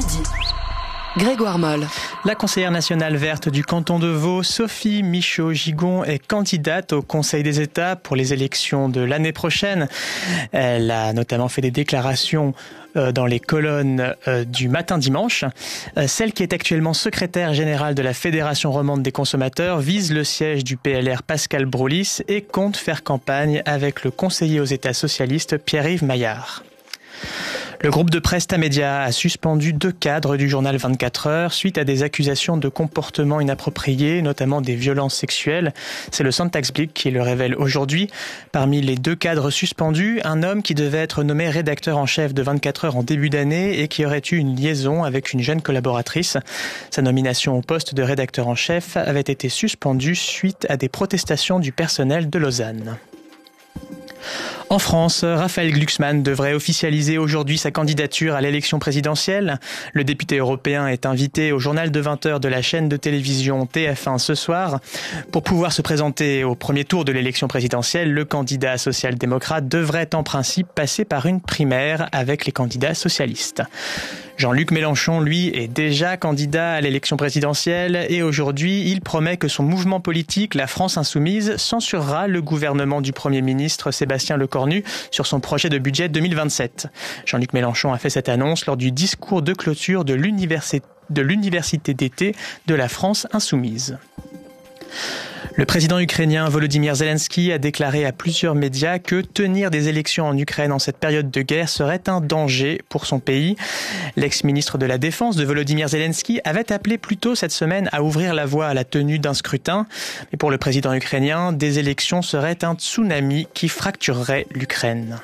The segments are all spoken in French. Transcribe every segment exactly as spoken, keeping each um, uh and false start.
Midi. Grégoire Moll. La conseillère nationale verte du canton de Vaud, Sophie Michaud-Gigon, est candidate au Conseil des États pour les élections de l'année prochaine. Elle a notamment fait des déclarations dans les colonnes du Matin Dimanche. Celle qui est actuellement secrétaire générale de la Fédération romande des consommateurs vise le siège du P L R Pascal Brolis et compte faire campagne avec le conseiller aux États socialistes Pierre-Yves Maillard. Le groupe de presse Tamedia a suspendu deux cadres du journal vingt-quatre heures suite à des accusations de comportements inappropriés, notamment des violences sexuelles. C'est le Sonntagsblick qui le révèle aujourd'hui. Parmi les deux cadres suspendus, un homme qui devait être nommé rédacteur en chef de vingt-quatre heures en début d'année et qui aurait eu une liaison avec une jeune collaboratrice. Sa nomination au poste de rédacteur en chef avait été suspendue suite à des protestations du personnel de Lausanne. En France, Raphaël Glucksmann devrait officialiser aujourd'hui sa candidature à l'élection présidentielle. Le député européen est invité au journal de vingt heures de la chaîne de télévision T F un ce soir. Pour pouvoir se présenter au premier tour de l'élection présidentielle, le candidat social-démocrate devrait en principe passer par une primaire avec les candidats socialistes. Jean-Luc Mélenchon, lui, est déjà candidat à l'élection présidentielle et aujourd'hui, il promet que son mouvement politique, la France Insoumise, censurera le gouvernement du Premier ministre Sébastien Lecornu sur son projet de budget deux mille vingt-sept. Jean-Luc Mélenchon a fait cette annonce lors du discours de clôture de l'université, de l'université d'été de la France Insoumise. Le président ukrainien Volodymyr Zelensky a déclaré à plusieurs médias que tenir des élections en Ukraine en cette période de guerre serait un danger pour son pays. L'ex-ministre de la Défense de Volodymyr Zelensky avait appelé plus tôt cette semaine à ouvrir la voie à la tenue d'un scrutin. Mais pour le président ukrainien, des élections seraient un tsunami qui fracturerait l'Ukraine.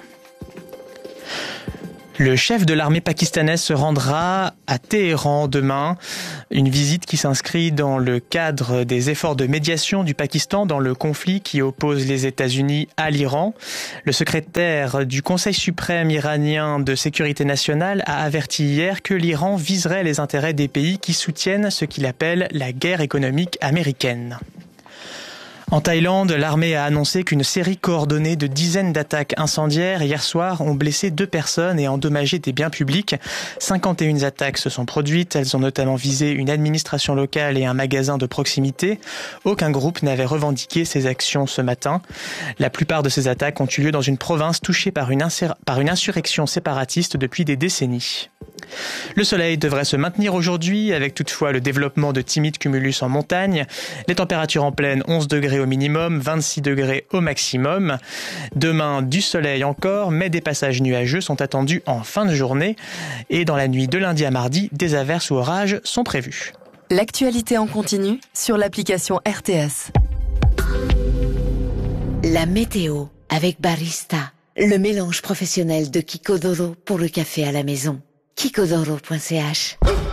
Le chef de l'armée pakistanaise se rendra à Téhéran demain, une visite qui s'inscrit dans le cadre des efforts de médiation du Pakistan dans le conflit qui oppose les États-Unis à l'Iran. Le secrétaire du Conseil suprême iranien de sécurité nationale a averti hier que l'Iran viserait les intérêts des pays qui soutiennent ce qu'il appelle la guerre économique américaine. En Thaïlande, l'armée a annoncé qu'une série coordonnée de dizaines d'attaques incendiaires hier soir ont blessé deux personnes et endommagé des biens publics. cinquante et une attaques se sont produites. Elles ont notamment visé une administration locale et un magasin de proximité. Aucun groupe n'avait revendiqué ces actions ce matin. La plupart de ces attaques ont eu lieu dans une province touchée par une, insur- par une insurrection séparatiste depuis des décennies. Le soleil devrait se maintenir aujourd'hui, avec toutefois le développement de timides cumulus en montagne. Les températures en plaine, onze degrés au minimum, vingt-six degrés au maximum. Demain, du soleil encore, mais des passages nuageux sont attendus en fin de journée. Et dans la nuit de lundi à mardi, des averses ou orages sont prévus. L'actualité en continu sur l'application R T S. La météo avec Barista, le mélange professionnel de Kiko Doro pour le café à la maison. kiko doro point c h